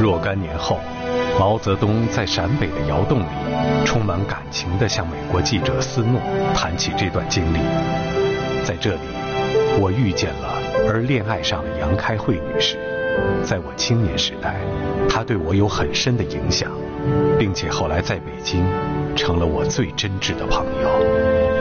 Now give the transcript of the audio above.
若干年后，毛泽东在陕北的窑洞里，充满感情地向美国记者斯诺谈起这段经历。在这里，我遇见了而恋爱上了杨开慧女士。在我青年时代，她对我有很深的影响，并且后来在北京成了我最真挚的朋友。